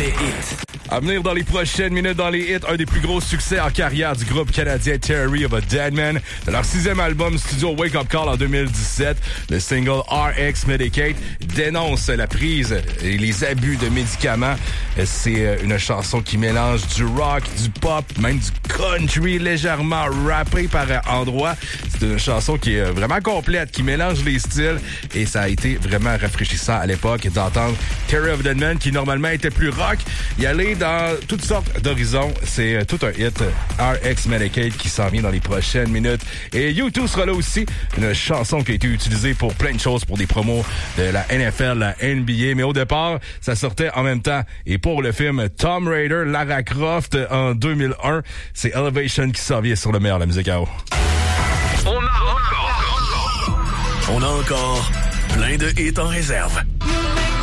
les hits. À venir dans les prochaines minutes dans les hits, un des plus gros succès en carrière du groupe canadien Theory of a Deadman. De leur 6e album studio Wake Up Call en 2017, le single RX Medicaid dénonce la prise et les abus de médicaments. C'est une chanson qui mélange du rock, du pop, même du country légèrement rappé par endroits. C'est une chanson qui est vraiment complète, qui mélange les styles et ça a été vraiment rafraîchissant à l'époque d'entendre Theory of a Deadman qui normalement était plus rock, y aller dans toutes sortes d'horizons. C'est tout un hit, RX Medicaid, qui s'en vient dans les prochaines minutes. Et U2 sera là aussi, une chanson qui a été utilisée pour plein de choses, pour des promos de la NFL, la NBA. Mais au départ, ça sortait en même temps. Et pour le film Tomb Raider, Lara Croft en 2001, c'est Elevation qui s'en vient sur le meilleur de la musique à eau. On a encore plein de hits en réserve.